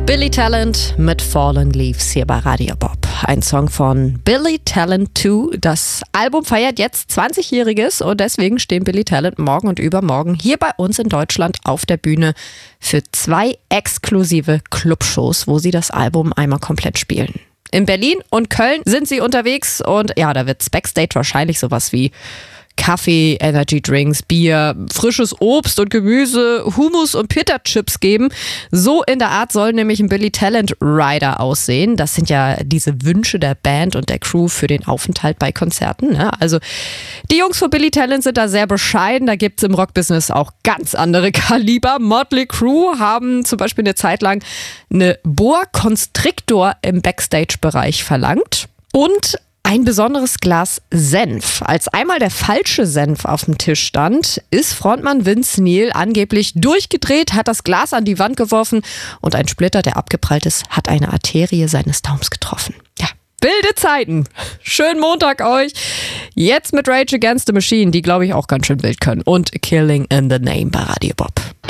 Billy Talent mit Fallen Leaves hier bei Radio Bob. Ein Song von Billy Talent 2. Das Album feiert jetzt 20-Jähriges und deswegen stehen Billy Talent morgen und übermorgen hier bei uns in Deutschland auf der Bühne für 2 exklusive Clubshows, wo sie das Album einmal komplett spielen. In Berlin und Köln sind sie unterwegs und ja, da wird es Backstage wahrscheinlich sowas wie Kaffee, Energy Drinks, Bier, frisches Obst und Gemüse, Hummus und Pita-Chips geben. So in der Art soll nämlich ein Billy Talent Rider aussehen. Das sind ja diese Wünsche der Band und der Crew für den Aufenthalt bei Konzerten. Ne? Also die Jungs von Billy Talent sind da sehr bescheiden. Da gibt es im Rockbusiness auch ganz andere Kaliber. Motley Crue haben zum Beispiel eine Zeit lang eine Boa Constrictor im Backstage-Bereich verlangt. Und ein besonderes Glas Senf. Als einmal der falsche Senf auf dem Tisch stand, ist Frontmann Vince Neil angeblich durchgedreht, hat das Glas an die Wand geworfen und ein Splitter, der abgeprallt ist, hat eine Arterie seines Daumens getroffen. Ja, wilde Zeiten. Schönen Montag euch. Jetzt mit Rage Against the Machine, die glaube ich auch ganz schön wild können. Und Killing in the Name bei Radio Bob.